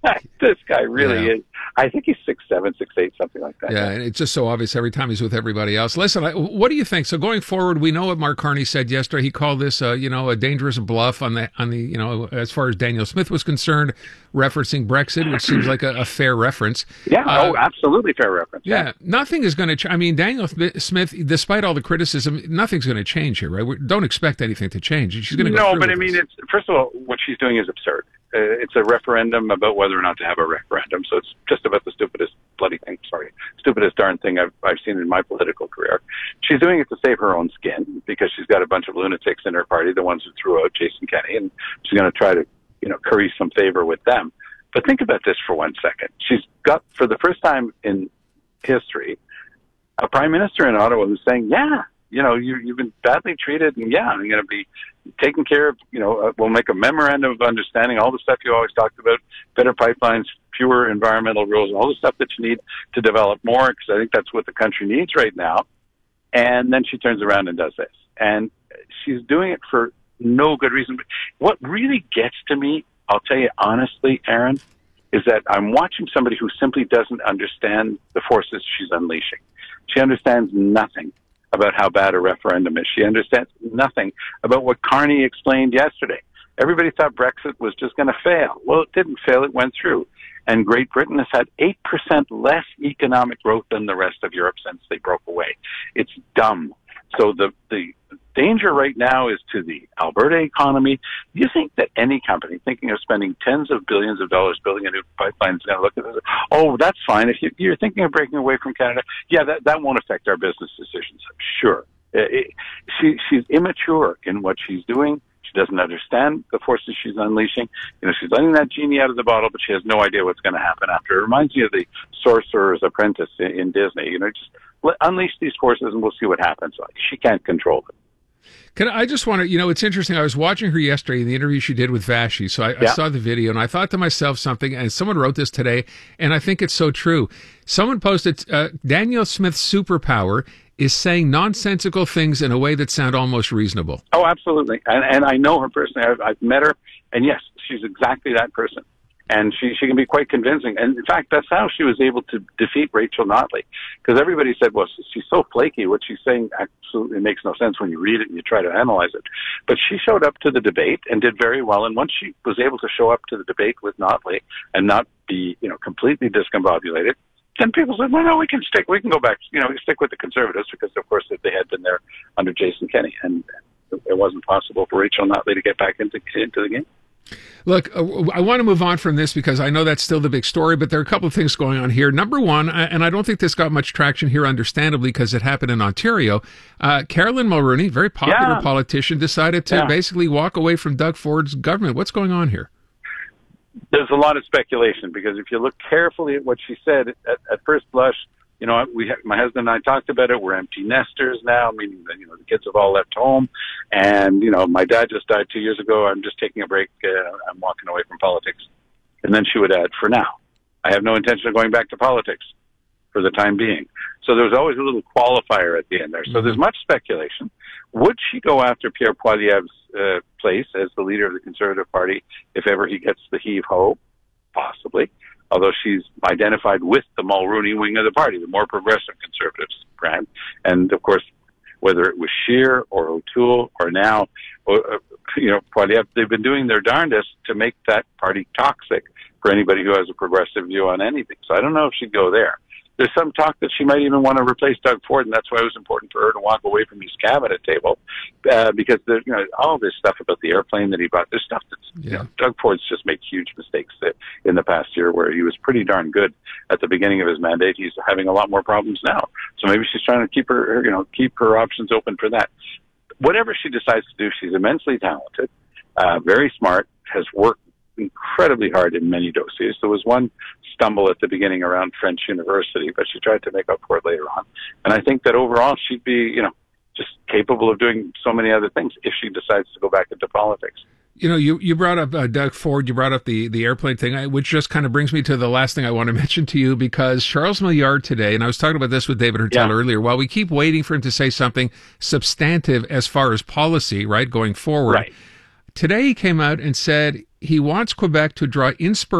This guy really is. I think he's 6'7", 6'8", something like that. Yeah, and it's just so obvious every time he's with everybody else. Listen, what do you think? So going forward, we know what Mark Carney said yesterday. He called this, a dangerous bluff on the, as far as Daniel Smith was concerned, referencing Brexit, which seems like a fair reference. Yeah, absolutely fair reference. Yeah, nothing is going to. I mean, Daniel Smith, despite all the criticism, nothing's going to change here, right? We don't expect anything to change. She's going to go. No, but I mean, it's first of all, what she's doing is absurd. It's a referendum about whether or not to have a referendum. So it's just about the stupidest darn thing I've seen in my political career. She's doing it to save her own skin because she's got a bunch of lunatics in her party, the ones who threw out Jason Kenney, and she's going to try to, curry some favor with them. But think about this for 1 second. She's got, for the first time in history, a prime minister in Ottawa who's saying, yeah, you've been badly treated, and yeah, I'm going to be taken care of. We'll make a memorandum of understanding, all the stuff you always talked about, better pipelines, fewer environmental rules, all the stuff that you need to develop more, because I think that's what the country needs right now. And then she turns around and does this. And she's doing it for no good reason. But what really gets to me, I'll tell you honestly, Aaron, is that I'm watching somebody who simply doesn't understand the forces she's unleashing. She understands nothing about how bad a referendum is. She understands nothing about what Carney explained yesterday. Everybody thought Brexit was just going to fail. Well, it didn't fail. It went through. And Great Britain has had 8% less economic growth than the rest of Europe since they broke away. It's dumb. So the danger right now is to the Alberta economy. Do you think that any company thinking of spending tens of billions of dollars building a new pipeline is going to look at this? Oh, that's fine. If you're thinking of breaking away from Canada, yeah, that won't affect our business decisions. Sure. She's immature in what she's doing. She doesn't understand the forces she's unleashing. She's letting that genie out of the bottle, but she has no idea what's going to happen after. It reminds me of the Sorcerer's Apprentice in Disney. Just unleash these forces and we'll see what happens. She can't control them. I just want to, it's interesting. I was watching her yesterday in the interview she did with Vashi. So I saw the video and I thought to myself something, and someone wrote this today, and I think it's so true. Someone posted, Danielle Smith's superpower is saying nonsensical things in a way that sound almost reasonable. Oh, absolutely. And I know her personally. I've met her, and yes, she's exactly that person. And she can be quite convincing. And in fact, that's how she was able to defeat Rachel Notley. Because everybody said, well, she's so flaky. What she's saying absolutely makes no sense when you read it and you try to analyze it. But she showed up to the debate and did very well. And once she was able to show up to the debate with Notley and not be, completely discombobulated, then people said, well, no, we can go back, stick with the Conservatives, because of course they had been there under Jason Kenney. And it wasn't possible for Rachel Notley to get back into the game. Look, I want to move on from this because I know that's still the big story, but there are a couple of things going on here. Number one, and I don't think this got much traction here, understandably, because it happened in Ontario. Caroline Mulroney, very popular politician, decided to basically walk away from Doug Ford's government. What's going on here? There's a lot of speculation, because if you look carefully at what she said, at first blush, my husband and I talked about it. We're empty nesters now, meaning that, the kids have all left home. And, my dad just died 2 years ago. I'm just taking a break. I'm walking away from politics. And then she would add, for now, I have no intention of going back to politics for the time being. So there's always a little qualifier at the end there. So there's much speculation. Would she go after Pierre Poilievre's place as the leader of the Conservative Party if ever he gets the heave-ho? Possibly. Although she's identified with the Mulroney wing of the party, the more progressive Conservatives, Grant. And, of course, whether it was Scheer or O'Toole or now, Poilievre, they've been doing their darndest to make that party toxic for anybody who has a progressive view on anything. So I don't know if she'd go there. There's some talk that she might even want to replace Doug Ford, and that's why it was important for her to walk away from his cabinet table, because there's all this stuff about the airplane that he bought. There's stuff that's Doug Ford's just made huge mistakes in the past year, where he was pretty darn good at the beginning of his mandate. He's having a lot more problems now, so maybe she's trying to keep her options open for that. Whatever she decides to do, she's immensely talented, very smart, has worked incredibly hard in many dossiers. There was one stumble at the beginning around French University, but she tried to make up for it later on. And I think that overall she'd be, just capable of doing so many other things if she decides to go back into politics. You brought up Doug Ford, you brought up the airplane thing, which just kind of brings me to the last thing I want to mention to you, because Charles Milliard today, and I was talking about this with David Hertel earlier, while we keep waiting for him to say something substantive as far as policy, right, going forward, today he came out and said he wants Quebec to draw inspiration